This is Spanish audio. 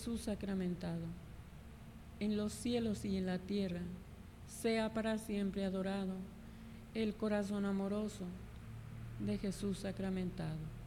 Jesús sacramentado, en los cielos y en la tierra, sea para siempre adorado el corazón amoroso de Jesús sacramentado.